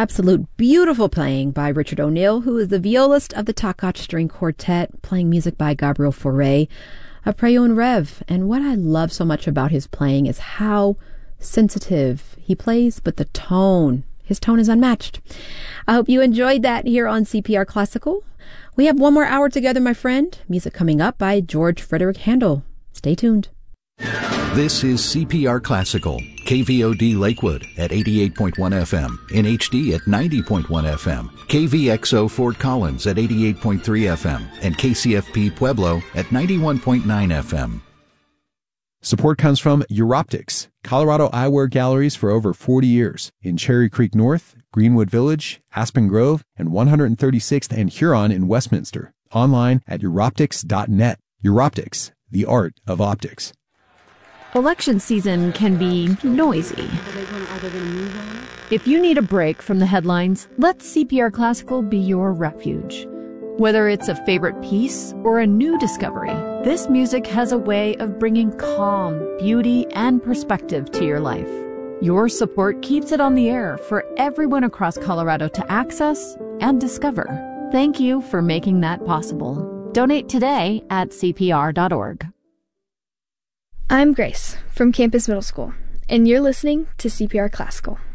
absolute beautiful playing by Richard O'Neill, who is the violist of the Takach String Quartet, playing music by Gabriel Fauré of Préaux Rêve. And what I love so much about his playing is how sensitive he plays, but the tone, his tone is unmatched. I hope you enjoyed that here on CPR Classical. We have one more hour together, my friend. Music coming up by George Frederick Handel. Stay tuned. This is CPR Classical, KVOD Lakewood at 88.1 FM, in HD at 90.1 FM, KVXO Fort Collins at 88.3 FM, and KCFP Pueblo at 91.9 FM. Support comes from Europtics, Colorado eyewear galleries for over 40 years in Cherry Creek North, Greenwood Village, Aspen Grove, and 136th and Huron in Westminster. Online at Europtics.net. Europtics, the art of optics. Election season can be noisy. If you need a break from the headlines, let CPR Classical be your refuge. Whether it's a favorite piece or a new discovery, this music has a way of bringing calm, beauty, and perspective to your life. Your support keeps it on the air for everyone across Colorado to access and discover. Thank you for making that possible. Donate today at CPR.org. I'm Grace from Campus Middle School, and you're listening to CPR Classical.